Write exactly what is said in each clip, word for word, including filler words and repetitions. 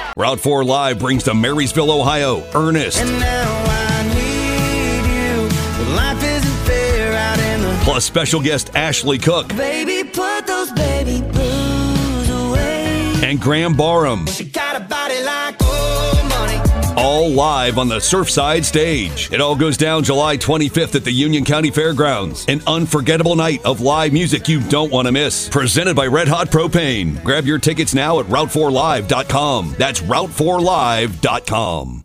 Route four Live brings to Marysville, Ohio, Ernest. And now I need you. Life isn't fair out in the... Plus special guest Ashley Cook. Baby, put those baby blues away. And Graham Barham. She got a body like old money. All live on the Surfside stage. It all goes down July twenty-fifth at the Union County Fairgrounds. An unforgettable night of live music you don't want to miss. Presented by Red Hot Propane. Grab your tickets now at route four live dot com. That's route four live dot com.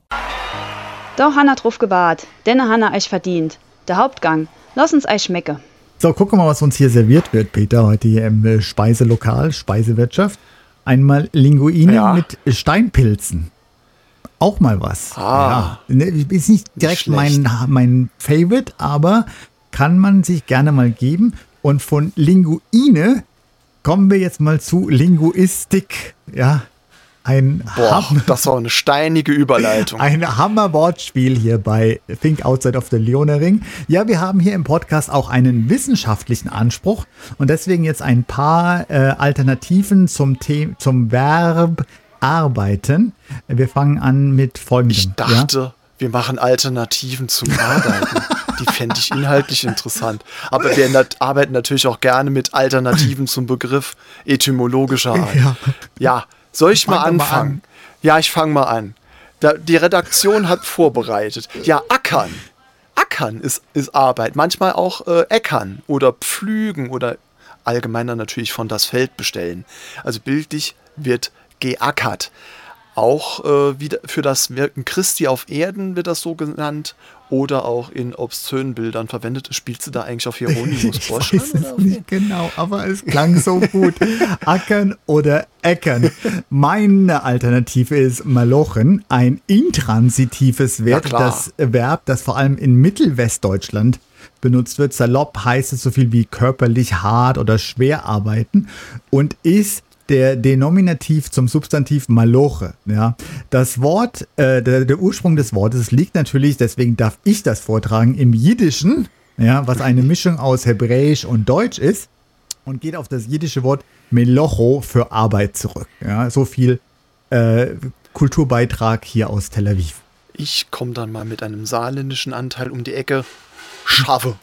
Da Hanna drauf gewahrt, denn Hanna euch verdient. Der Hauptgang, lass uns euch schmecken. So, gucken wir mal, was uns hier serviert wird, Peter, heute hier im Speiselokal, Speisewirtschaft. Einmal Linguine Ja. mit Steinpilzen. Auch mal was. Ah. Ja. Ist nicht direkt Nicht mein, schlecht. mein Favorite, aber kann man sich gerne mal geben. Und von Linguine kommen wir jetzt mal zu Linguistik. Ja, ein, Boah, Ham- das war eine steinige Überleitung. ein Hammer-Wortspiel hier bei Think Outside of the Leonering. Ja, wir haben hier im Podcast auch einen wissenschaftlichen Anspruch und deswegen jetzt ein paar äh, Alternativen zum, The- zum Verb arbeiten. Wir fangen an mit folgendem. Ich dachte, wir machen Alternativen zum Arbeiten. Die fände ich inhaltlich interessant. Aber wir nat- arbeiten natürlich auch gerne mit Alternativen zum Begriff etymologischer Art. Ja. Ja, soll ich mal Fang doch mal anfangen? an. Ja, ich fange mal an. Da, die Redaktion hat vorbereitet. Ja, ackern. Ackern ist, ist Arbeit. Manchmal auch äh, äckern oder pflügen oder allgemeiner natürlich von das Feld bestellen. Also bildlich wird geackert. Auch äh, wieder für das Wirken Christi auf Erden wird das so genannt oder auch in obszönen Bildern verwendet. Spielst du da eigentlich auf Hieronymus Ich Bosch weiß an, es oder auf nicht genau, aber es klang so gut. Ackern oder äckern. Meine Alternative ist malochen, ein intransitives Verb, Ja, klar. das Verb, das vor allem in Mittelwestdeutschland benutzt wird. Salopp heißt es so viel wie körperlich hart oder schwer arbeiten und ist der Denominativ zum Substantiv maloche. Ja. Das Wort, äh, der, der Ursprung des Wortes liegt natürlich, deswegen darf ich das vortragen, im Jiddischen, ja, was eine Mischung aus Hebräisch und Deutsch ist und geht auf das jiddische Wort melocho für Arbeit zurück. Ja. So viel äh, Kulturbeitrag hier aus Tel Aviv. Ich komme dann mal mit einem saarländischen Anteil um die Ecke. Schaffe.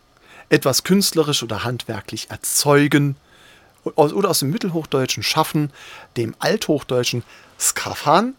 Etwas künstlerisch oder handwerklich erzeugen. Oder aus dem Mittelhochdeutschen schaffen, dem Althochdeutschen skafan,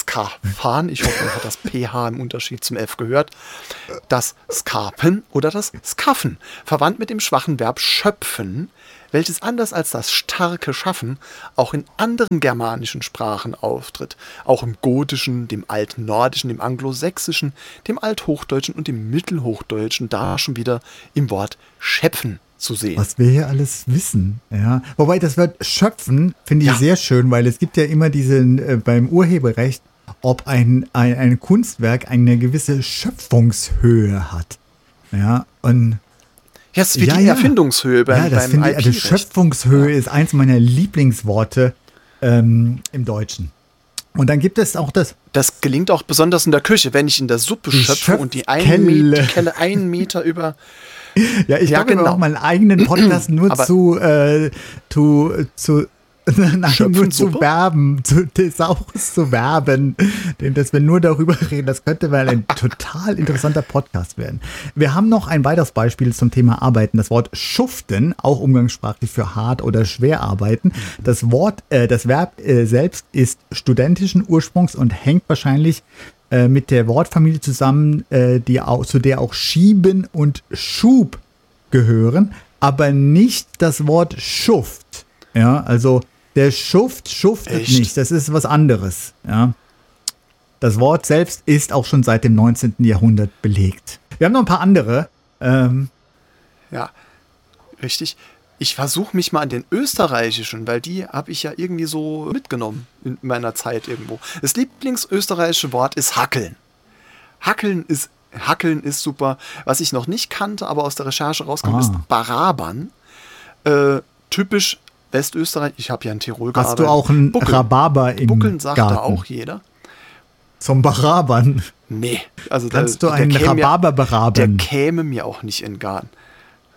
skafan, ich hoffe, man hat das P H im Unterschied zum F gehört, das skapen oder das skaffen, verwandt mit dem schwachen Verb schöpfen, welches anders als das starke Schaffen auch in anderen germanischen Sprachen auftritt, auch im Gotischen, dem Altnordischen, dem Anglosächsischen, dem Althochdeutschen und dem Mittelhochdeutschen, da schon wieder im Wort schöpfen zu sehen. Was wir hier alles wissen, ja. Wobei das Wort schöpfen finde ich Ja. sehr schön, weil es gibt ja immer diesen, äh, beim Urheberrecht, ob ein, ein, ein Kunstwerk eine gewisse Schöpfungshöhe hat. Ja, und Ja, es ist wie ja, die ja. Erfindungshöhe beim, ja, das beim finde ich, also I P-Recht. Schöpfungshöhe ist eins meiner Lieblingsworte ähm, im Deutschen. Und dann gibt es auch das, Das gelingt auch besonders in der Küche, wenn ich in der Suppe Die schöpfe und die, einen Schöpfkelle. Meter, die Kelle einen Meter über... ja, ich Ja, glaube, wir genau. auch mal einen eigenen Podcast nur Aber- zu, äh, zu, zu, nein, nur zu Schöpfensuppe? werben, zu Thesaurus zu werben, denn dass wir nur darüber reden, das könnte mal ein total interessanter Podcast werden. Wir haben noch ein weiteres Beispiel zum Thema Arbeiten, das Wort schuften, auch umgangssprachlich für hart oder schwer arbeiten. Das Wort, äh, das Verb äh, selbst ist studentischen Ursprungs und hängt wahrscheinlich äh, mit der Wortfamilie zusammen, äh, die auch, zu der auch schieben und Schub gehören, aber nicht das Wort Schuft. Ja, also der Schuft schuftet Echt? nicht, das ist was anderes. Ja. Das Wort selbst ist auch schon seit dem neunzehnten Jahrhundert belegt. Wir haben noch ein paar andere. Ähm, Ja, richtig. Ich versuche mich mal an den österreichischen, weil die habe ich ja irgendwie so mitgenommen in meiner Zeit irgendwo. Das Lieblingsösterreichische Wort ist hackeln. Hackeln ist, hackeln ist super. Was ich noch nicht kannte, aber aus der Recherche rauskam, Ah. ist Barabern. Äh, typisch Westösterreich. Ich habe ja in Tirol gearbeitet. hast du auch einen Buckeln. Rhabarber im Buckeln sagt Garten? da auch jeder. Zum Barabern. Nee. Also Kannst der, du einen der käme mir- Rhabarber beraben? Der käme mir auch nicht in den Garten.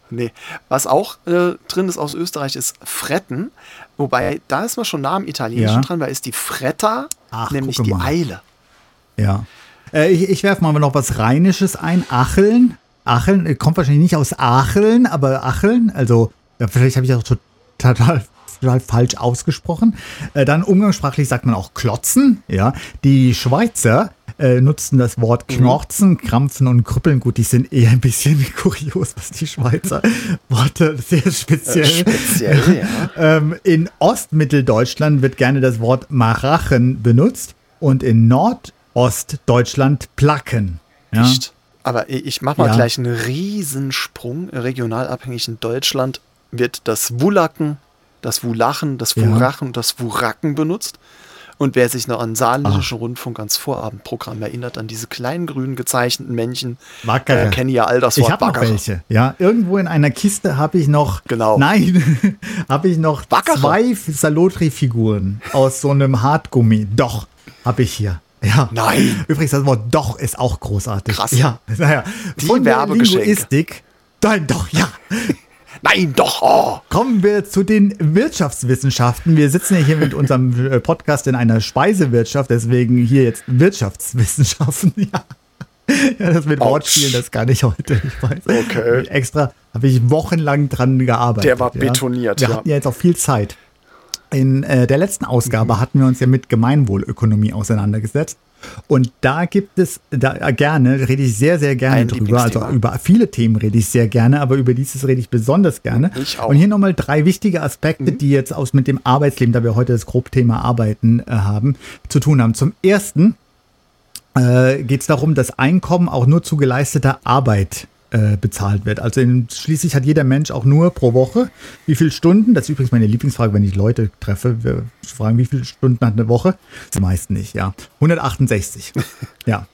Nee. Was auch äh, drin ist aus Österreich, ist Fretten. Wobei, da ist man schon nah am Italienischen Ja. dran, weil ist die Fretta, Ach, nämlich gucke die mal. Eile. Ja. Äh, ich ich werfe mal noch was Rheinisches ein. Acheln. Acheln, äh, kommt wahrscheinlich nicht aus Acheln, aber Acheln, also ja, vielleicht habe ich auch total, total falsch ausgesprochen. Äh, dann umgangssprachlich sagt man auch Klotzen. Ja. Die Schweizer äh, nutzen das Wort Knorzen, Krampfen und Krüppeln. Gut, die sind eher ein bisschen kurios, was die Schweizer Worte sehr speziell. Äh, speziell, ja. Ähm, in Ostmitteldeutschland wird gerne das Wort Marachen benutzt und in Nordostdeutschland Placken. Ja? Echt? Aber ich ich mache mal Ja. gleich einen Riesensprung. Regional abhängig in Deutschland wird das Wulacken, das Wulachen, das Ja. Wurachen und das Wuracken benutzt. Und wer sich noch an den saarländischen Rundfunk ans Vorabendprogramm erinnert, an diese kleinen grünen gezeichneten Männchen, Wackere. äh, kennen ja all das Ich Wort habe noch Wackere. welche. Ja, irgendwo in einer Kiste habe ich noch. Genau. Nein, habe ich noch Wackere. zwei Salotri-Figuren aus so einem Hartgummi. Doch, habe ich hier. Ja. Nein. Übrigens, das Wort doch ist auch großartig. Krass. Ja, naja. Die Von der Werbegeschenke. Linguistik. Nein, doch, ja. Nein, doch! Oh. Kommen wir zu den Wirtschaftswissenschaften. Wir sitzen ja hier mit unserem äh, Podcast in einer Speisewirtschaft, deswegen hier jetzt Wirtschaftswissenschaften. Ja, ja das mit Autsch. Wortspielen, das kann ich heute. Ich weiß. Okay. Extra habe ich wochenlang dran gearbeitet. Der war betoniert, Wir ja. hatten ja jetzt auch viel Zeit. In äh, der letzten Ausgabe hatten wir uns ja mit Gemeinwohlökonomie auseinandergesetzt. Und da gibt es, da äh, gerne, rede ich sehr, sehr gerne Ein drüber. Also Lieblingsthema. über viele Themen rede ich sehr gerne, aber über dieses rede ich besonders gerne. Ich auch. Und hier nochmal drei wichtige Aspekte, die jetzt aus mit dem Arbeitsleben, da wir heute das Grobthema Arbeiten äh, haben, zu tun haben. Zum Ersten äh, geht es darum, dass Einkommen auch nur zu geleisteter Arbeit äh, bezahlt wird. Also in, schließlich hat jeder Mensch auch nur pro Woche wie viele Stunden, das ist übrigens meine Lieblingsfrage, wenn ich Leute treffe, wir fragen, wie viele Stunden hat eine Woche? Die meisten nicht, ja. hundertachtundsechzig. Ja.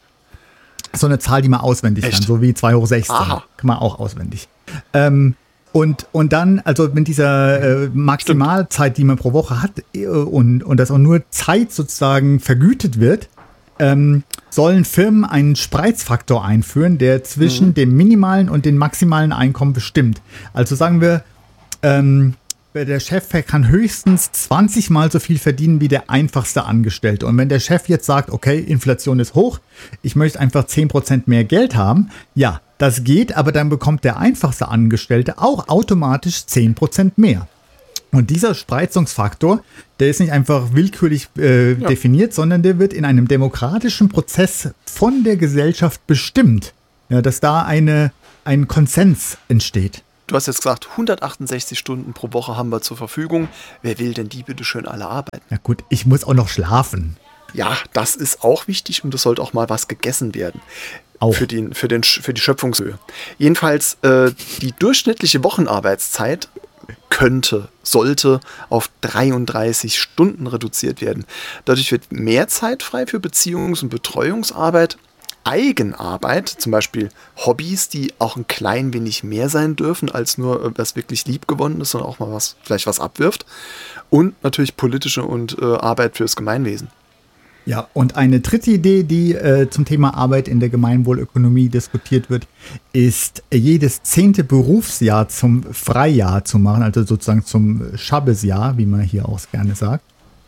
So eine Zahl, die man auswendig Echt? kann, so wie zwei hoch sechzehn. Aha. Kann man auch auswendig. Ähm, und, und dann, also mit dieser äh, Maximalzeit, die man pro Woche hat äh, und, und das auch nur Zeit sozusagen vergütet wird, ähm, sollen Firmen einen Spreizfaktor einführen, der zwischen Mhm. dem minimalen und dem maximalen Einkommen bestimmt. Also sagen wir, ähm, der Chef kann höchstens zwanzig Mal so viel verdienen wie der einfachste Angestellte. Und wenn der Chef jetzt sagt, okay, Inflation ist hoch, ich möchte einfach zehn Prozent mehr Geld haben, ja, das geht, aber dann bekommt der einfachste Angestellte auch automatisch zehn Prozent mehr. Und dieser Spreizungsfaktor, der ist nicht einfach willkürlich äh, definiert, sondern der wird in einem demokratischen Prozess von der Gesellschaft bestimmt, ja, dass da eine, ein Konsens entsteht. Du hast jetzt gesagt, hundertachtundsechzig Stunden pro Woche haben wir zur Verfügung. Wer will denn die bitte schön alle arbeiten? Ja gut, ich muss auch noch schlafen. Ja, das ist auch wichtig und es sollte auch mal was gegessen werden. Auch. Für, den, für, den, für die Schöpfungshöhe. Jedenfalls, äh, die durchschnittliche Wochenarbeitszeit könnte, sollte auf dreiunddreißig Stunden reduziert werden. Dadurch wird mehr Zeit frei für Beziehungs- und Betreuungsarbeit, Eigenarbeit, zum Beispiel Hobbys, die auch ein klein wenig mehr sein dürfen, als nur äh, was wirklich liebgewonnen ist, sondern auch mal was, vielleicht was abwirft. Und natürlich politische und äh, Arbeit fürs Gemeinwesen. Ja, und eine dritte Idee, die äh, zum Thema Arbeit in der Gemeinwohlökonomie diskutiert wird, ist jedes zehnte Berufsjahr zum Freijahr zu machen, also sozusagen zum Schabbesjahr, wie man hier auch gerne sagt.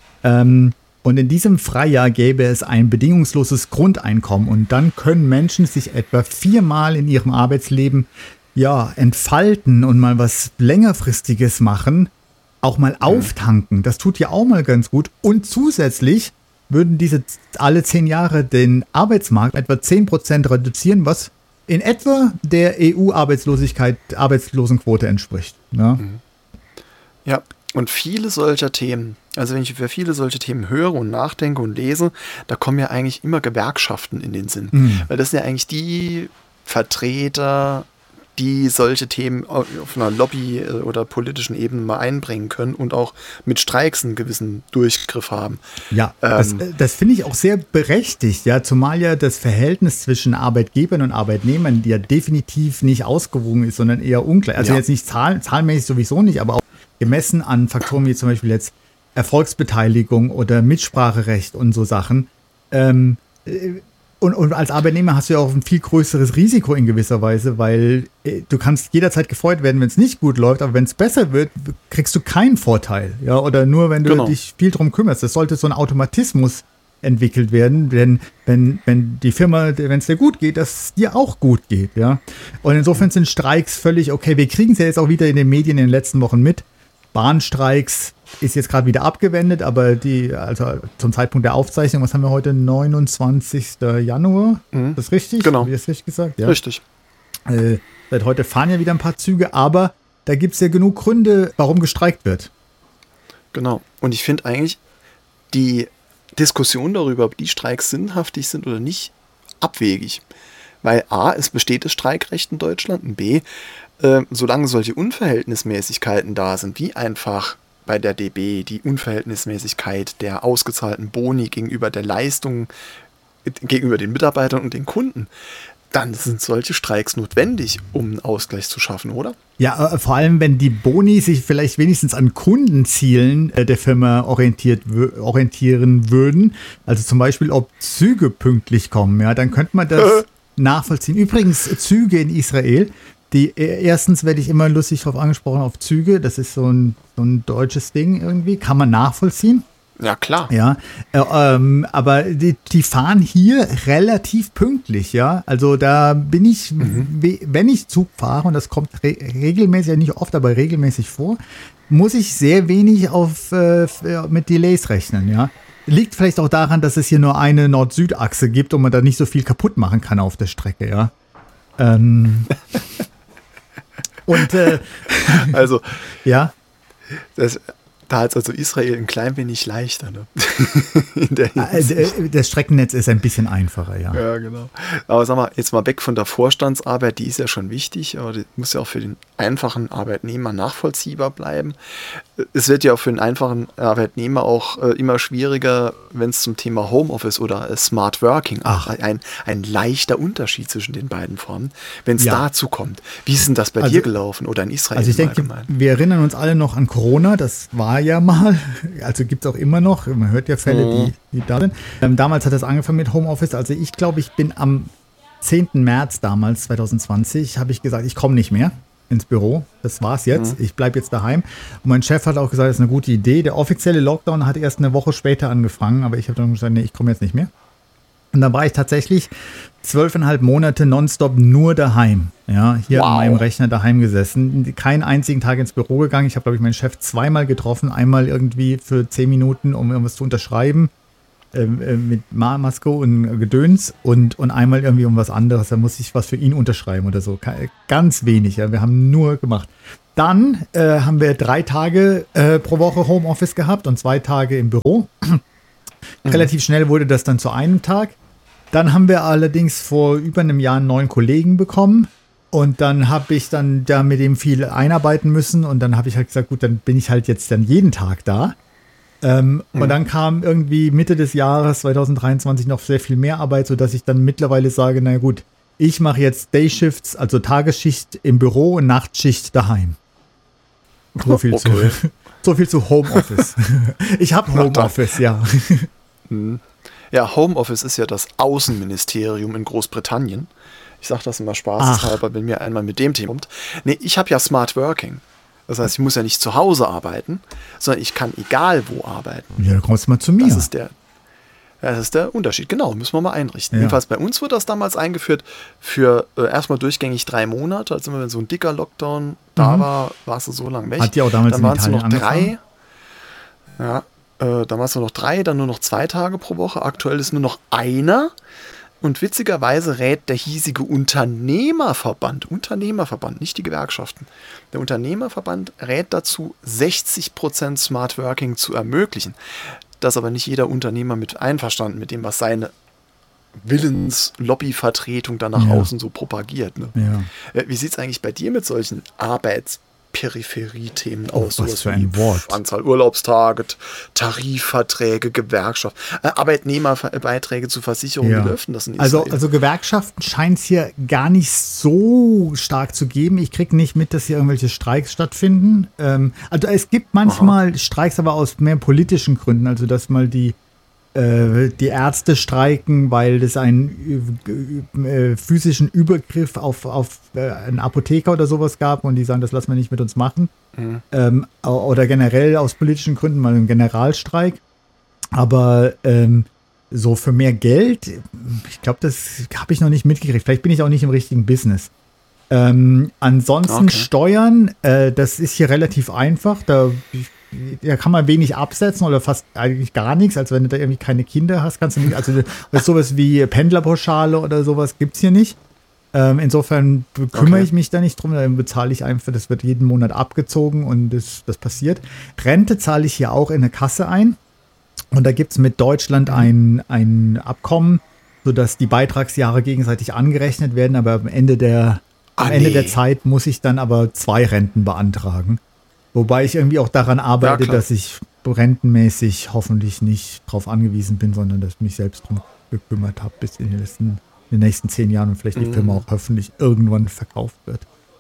Ähm, und in diesem Freijahr gäbe es ein bedingungsloses Grundeinkommen und dann können Menschen sich etwa viermal in ihrem Arbeitsleben ja entfalten und mal was längerfristiges machen, auch mal auftanken. Das tut ja auch mal ganz gut und zusätzlich würden diese alle zehn Jahre den Arbeitsmarkt etwa zehn Prozent reduzieren, was in etwa der E U-Arbeitslosigkeit, Arbeitslosenquote entspricht. Ja? Ja, und viele solcher Themen, also wenn ich über viele solche Themen höre und nachdenke und lese, da kommen ja eigentlich immer Gewerkschaften in den Sinn. Mhm. Weil das sind ja eigentlich die Vertreter, die solche Themen auf einer Lobby- oder politischen Ebene mal einbringen können und auch mit Streiks einen gewissen Durchgriff haben. Ja, Ähm, das, das finde ich auch sehr berechtigt, ja, zumal ja das Verhältnis zwischen Arbeitgebern und Arbeitnehmern, die ja definitiv nicht ausgewogen ist, sondern eher ungleich. Also Ja. jetzt nicht zahl, zahlenmäßig sowieso nicht, aber auch gemessen an Faktoren wie zum Beispiel jetzt Erfolgsbeteiligung oder Mitspracherecht und so Sachen. Ähm, äh, Und, und als Arbeitnehmer hast du ja auch ein viel größeres Risiko in gewisser Weise, weil äh, du kannst jederzeit gefeuert werden, wenn es nicht gut läuft, aber wenn es besser wird, kriegst du keinen Vorteil. Ja, oder nur, wenn du Genau. dich viel drum kümmerst. Das sollte so ein Automatismus entwickelt werden, denn wenn, wenn die Firma, wenn es dir gut geht, dass es dir auch gut geht. Ja? Und insofern sind Streiks völlig okay. Wir kriegen es ja jetzt auch wieder in den Medien in den letzten Wochen mit. Bahnstreiks ist jetzt gerade wieder abgewendet, aber die, also zum Zeitpunkt der Aufzeichnung, was haben wir heute, neunundzwanzigsten Januar? Mhm. Ist das richtig? Genau. Habe ich das richtig gesagt? Ja. Richtig. Äh, seit heute fahren ja wieder ein paar Züge, aber da gibt es ja genug Gründe, warum gestreikt wird. Genau. Und ich finde eigentlich die Diskussion darüber, ob die Streiks sinnhaftig sind oder nicht, abwegig. Weil A, es besteht das Streikrecht in Deutschland und B, äh, solange solche Unverhältnismäßigkeiten da sind, wie einfach bei der D B die Unverhältnismäßigkeit der ausgezahlten Boni gegenüber der Leistung, äh, gegenüber den Mitarbeitern und den Kunden, dann sind solche Streiks notwendig, um einen Ausgleich zu schaffen, oder? Ja, äh, vor allem, wenn die Boni sich vielleicht wenigstens an Kundenzielen äh, der Firma orientiert, w- orientieren würden, also zum Beispiel, ob Züge pünktlich kommen, ja, dann könnte man das nachvollziehen. Übrigens, Züge in Israel, die äh, erstens werde ich immer lustig drauf angesprochen, auf Züge, das ist so ein, so ein deutsches Ding irgendwie, kann man nachvollziehen. Ja, klar. Ja, äh, ähm, aber die, die fahren hier relativ pünktlich, ja. Also da bin ich, Mhm. we- wenn ich Zug fahre, und das kommt re- regelmäßig, ja nicht oft, aber regelmäßig vor, muss ich sehr wenig auf, äh, f- äh, mit Delays rechnen, ja. Liegt vielleicht auch daran, dass es hier nur eine Nord-Süd-Achse gibt und man da nicht so viel kaputt machen kann auf der Strecke, ja. Ähm, und, äh, Also, ja. das, da hat also Israel ein klein wenig leichter, ne? In der Äh, Hinsicht. d- Das Streckennetz ist ein bisschen einfacher, ja. Ja, genau. Aber sag mal, jetzt mal weg von der Vorstandsarbeit, die ist ja schon wichtig, aber die muss ja auch für den einfachen Arbeitnehmer nachvollziehbar bleiben. Es wird ja auch für den einfachen Arbeitnehmer auch äh, immer schwieriger, wenn es zum Thema Homeoffice oder äh, Smart Working, Ach. ein, ein leichter Unterschied zwischen den beiden Formen, wenn es Ja. dazu kommt. Wie ist denn das bei Also- dir gelaufen oder in Israel Also ich im denke, Allgemeinen? wir erinnern uns alle noch an Corona, das war ja mal, also gibt es auch immer noch, man hört ja Fälle, die, die da sind. Ähm, damals hat das angefangen mit Homeoffice, also ich glaube, ich bin am zehnten März damals, zwanzig zwanzig, habe ich gesagt, ich komme nicht mehr ins Büro, das war's jetzt, ich bleibe jetzt daheim. Und mein Chef hat auch gesagt, das ist eine gute Idee. Der offizielle Lockdown hat erst eine Woche später angefangen, aber ich habe dann gesagt, nee, ich komme jetzt nicht mehr. Und dann war ich tatsächlich zwölfeinhalb Monate nonstop nur daheim. Ja, hier Wow. an meinem Rechner daheim gesessen. Keinen einzigen Tag ins Büro gegangen. Ich habe, glaube ich, meinen Chef zweimal getroffen. Einmal irgendwie für zehn Minuten, um irgendwas zu unterschreiben. Ähm, äh, mit Ma- Maske und Gedöns. Und, und einmal irgendwie um was anderes. Da muss ich was für ihn unterschreiben oder so. Ke- Ganz wenig. Ja. Wir haben nur gemacht. Dann äh, haben wir drei Tage äh, pro Woche Homeoffice gehabt und zwei Tage im Büro. Relativ schnell wurde das dann zu einem Tag. Dann haben wir allerdings vor über einem Jahr einen neuen Kollegen bekommen. Und dann habe ich dann da mit dem viel einarbeiten müssen. Und dann habe ich halt gesagt, gut, dann bin ich halt jetzt dann jeden Tag da. Ähm, Mhm. Und dann kam irgendwie Mitte des Jahres zwanzig dreiundzwanzig noch sehr viel mehr Arbeit, sodass ich dann mittlerweile sage, na gut, ich mache jetzt Dayshifts, also Tagesschicht im Büro und Nachtschicht daheim. So viel, Okay. zu, so viel zu Homeoffice. Ich habe Na dann. Homeoffice, ja. Ja, Homeoffice ist ja das Außenministerium in Großbritannien. Ich sage das immer spaßeshalber, wenn mir einmal mit dem Thema kommt. Nee, ich habe ja Smart Working. Das heißt, ich muss ja nicht zu Hause arbeiten, sondern ich kann egal wo arbeiten. Ja, dann kommst du mal zu mir. Das ist der, das ist der Unterschied. Genau, müssen wir mal einrichten. Ja. Jedenfalls bei uns wurde das damals eingeführt für äh, erstmal durchgängig drei Monate. Als immer wenn so ein dicker Lockdown da war, warst du so lange weg. Hat ja auch damals dann in waren es nur noch Italien drei. Ja, äh, dann waren es nur noch drei, dann nur noch zwei Tage pro Woche. Aktuell ist nur noch einer. Und witzigerweise rät der hiesige Unternehmerverband, Unternehmerverband, nicht die Gewerkschaften, der Unternehmerverband rät dazu, sechzig Prozent Smart Working zu ermöglichen. Das ist aber nicht jeder Unternehmer mit einverstanden, mit dem, was seine Willenslobbyvertretung dann nach Ja. außen so propagiert. Ne? Ja. Äh, Wie sieht es eigentlich bei dir mit solchen Arbeitsperipherie-Themen Oh, aus? was Sowas für wie ein Wort. Anzahl Urlaubstage, Tarifverträge, Gewerkschaft, äh, Arbeitnehmerbeiträge zu Versicherungen. Ja. Wie läuft denn das in Also, Israel? also Gewerkschaften scheint es hier gar nicht so stark zu geben. Ich kriege nicht mit, dass hier irgendwelche Streiks stattfinden. Ähm, also es gibt manchmal Streiks, aber aus mehr politischen Gründen. Also dass mal die äh, die Ärzte streiken, weil es einen äh, physischen Übergriff auf, auf äh, einen Apotheker oder sowas gab und die sagen, das lassen wir nicht mit uns machen. Mhm. Ähm, oder generell aus politischen Gründen mal ein Generalstreik. Aber ähm, so für mehr Geld, ich glaube, das habe ich noch nicht mitgekriegt. Vielleicht bin ich auch nicht im richtigen Business. Ähm, ansonsten okay. Steuern, äh, das ist hier relativ einfach. Da, da kann man wenig absetzen oder fast eigentlich gar nichts. Also wenn du da irgendwie keine Kinder hast, kannst du nicht, also sowas wie Pendlerpauschale oder sowas gibt es hier nicht. Ähm, insofern kümmere okay. ich mich da nicht drum, dann bezahle ich einfach, das wird jeden Monat abgezogen und das, das passiert. Rente zahle ich hier auch in eine Kasse ein. Und da gibt es mit Deutschland ein, ein Abkommen, sodass die Beitragsjahre gegenseitig angerechnet werden, aber am Ende der Am ah, Ende nee. der Zeit muss ich dann aber zwei Renten beantragen. Wobei ich irgendwie auch daran arbeite, ja, dass ich rentenmäßig hoffentlich nicht drauf angewiesen bin, sondern dass ich mich selbst drum gekümmert habe, bis in den, letzten, in den nächsten zehn Jahren und vielleicht die mhm. Firma auch hoffentlich irgendwann verkauft wird.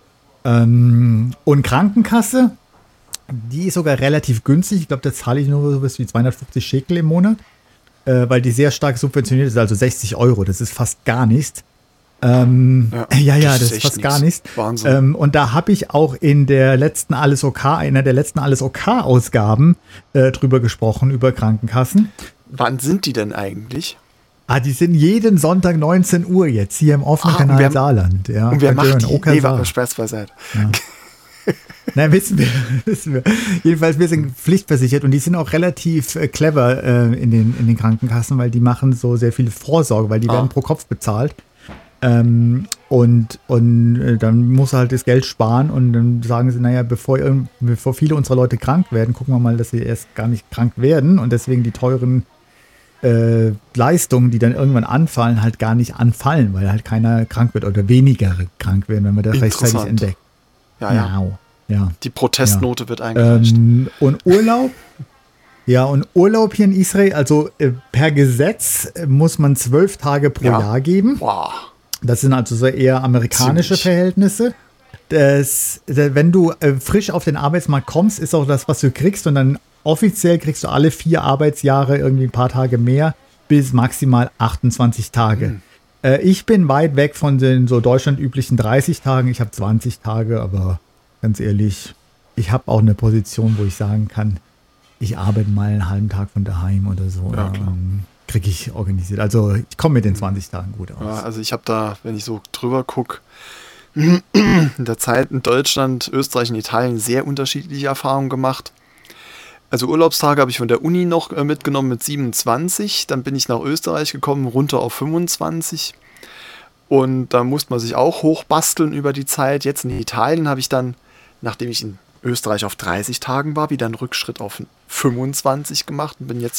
Ähm, und Krankenkasse, die ist sogar relativ günstig. Ich glaube, da zahle ich nur so was wie zweihundertfünfzig Schekel im Monat, äh, weil die sehr stark subventioniert ist, also sechzig Euro. Das ist fast gar nichts. Ähm, ja, ja, ja, das, das ist fast nichts. gar nichts. Wahnsinn. Ähm, und da habe ich auch in der letzten Alles OK, einer der letzten Alles OK-Ausgaben äh, drüber gesprochen, über Krankenkassen. Wann sind die denn eigentlich? Ah, die sind jeden Sonntag neunzehn Uhr jetzt hier im offenen ah, Kanal wer, Saarland. Ja, und wer macht die? Nee, war Spaß beiseite. Ja. Nein, wissen wir, wissen wir. Jedenfalls, wir sind pflichtversichert und die sind auch relativ äh, clever äh, in, den, in den Krankenkassen, weil die machen so sehr viel Vorsorge, weil die ah. werden pro Kopf bezahlt. Ähm, und und äh, dann muss er halt das Geld sparen und dann sagen sie, naja, bevor, bevor viele unserer Leute krank werden, gucken wir mal, dass sie erst gar nicht krank werden und deswegen die teuren äh, Leistungen, die dann irgendwann anfallen, halt gar nicht anfallen, weil halt keiner krank wird oder weniger krank werden, wenn man das rechtzeitig entdeckt. Ja, ja. Genau. Ja. Die Protestnote ja. wird eingereicht. Ähm, und Urlaub? Ja, und Urlaub hier in Israel, also äh, per Gesetz äh, muss man zwölf Tage pro ja. Jahr geben. Wow. Das sind also so eher amerikanische Ziemlich. Verhältnisse. Das, wenn du äh, frisch auf den Arbeitsmarkt kommst, ist auch das, was du kriegst. Und dann offiziell kriegst du alle vier Arbeitsjahre irgendwie ein paar Tage mehr, bis maximal achtundzwanzig Tage. Mhm. Äh, ich bin weit weg von den so deutschlandüblichen dreißig Tagen. Ich habe zwanzig Tage, aber ganz ehrlich, ich habe auch eine Position, wo ich sagen kann, ich arbeite mal einen halben Tag von daheim oder so. Ja, klar. Ähm, kriege ich organisiert. Also ich komme mit den zwanzig Tagen gut aus. Ja, also ich habe da, wenn ich so drüber gucke, in der Zeit in Deutschland, Österreich und Italien sehr unterschiedliche Erfahrungen gemacht. Also Urlaubstage habe ich von der Uni noch äh, mitgenommen mit siebenundzwanzig. Dann bin ich nach Österreich gekommen, runter auf fünfundzwanzig. Und da musste man sich auch hochbasteln über die Zeit. Jetzt in Italien habe ich dann, nachdem ich in Österreich auf dreißig Tagen war, wieder einen Rückschritt auf fünfundzwanzig gemacht und bin jetzt